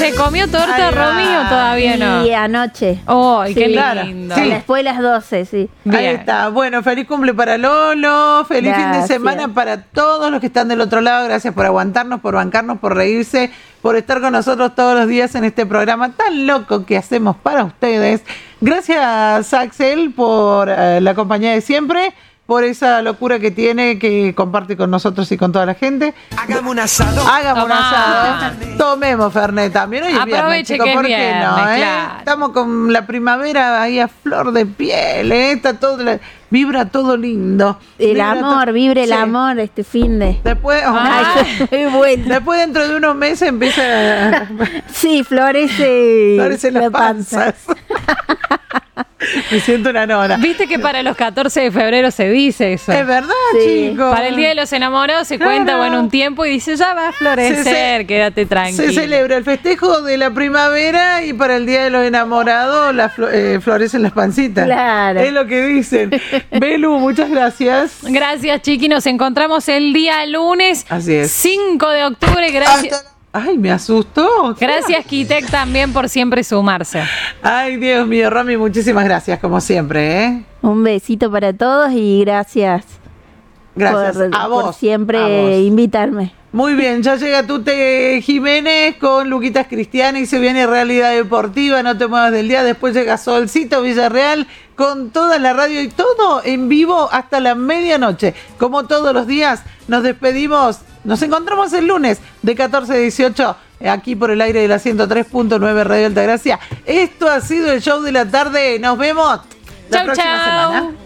¿Se comió torta, Ahí va. Romy, o todavía no? Y anoche. ¡Ay, qué claro. lindo! Sí. Después de las 12, sí. Ahí Bien. está. Bueno, feliz cumple para Lolo. Feliz fin de Gracias. semana para todos los que están del otro lado. Gracias por aguantarnos, por bancarnos, por reírse, por estar con nosotros todos los días en este programa tan loco que hacemos para ustedes. Gracias, Axel, por la compañía de siempre, por esa locura que tiene, que comparte con nosotros y con toda la gente. Hagamos un asado. Hagamos un Tomá. asado. Tomemos Fernet también. Hoy es viernes, Aproveche chicos, que es ¿por qué viernes, no? claro. Estamos con la primavera ahí a flor de piel, Está todo, vibra todo lindo. El Vibra amor, todo- vibre el Sí. amor este fin de. Después, Ay, he vuelto. después dentro de unos meses empieza a Sí, florece. florecen las la panza. panzas. Me siento una nona. Viste que para los 14 de febrero se dice eso. Es verdad, Sí. chicos. Para el Día de los Enamorados se Claro. cuenta, bueno, un tiempo y dice, ya va a florecer, quédate tranquilo. Se celebra el festejo de la primavera y para el Día de los Enamorados florecen las pancitas. Claro. Es lo que dicen. Belu, muchas gracias. Gracias, Chiqui. Nos encontramos el día lunes. Así es. 5 de octubre. Gracias. Ay, me asustó. Gracias, Kitek, también por siempre sumarse. Ay, Dios mío, Romy, muchísimas gracias, como siempre, Un besito para todos y gracias, Gracias por, a vos. por siempre a vos. invitarme. Muy bien, ya llega Tute Jiménez con Luquitas Cristiana y se viene Realidad Deportiva, no te muevas del día. Después llega Solcito Villarreal con toda la radio y todo en vivo hasta la medianoche. Como todos los días, nos despedimos. Nos encontramos el lunes de 14 a 18 aquí por el aire de la 103.9 Radio Altagracia. Esto ha sido el show de la tarde. Nos vemos la Chau, próxima chau. semana.